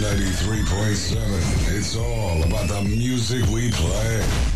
93.7. It's all about the music we play.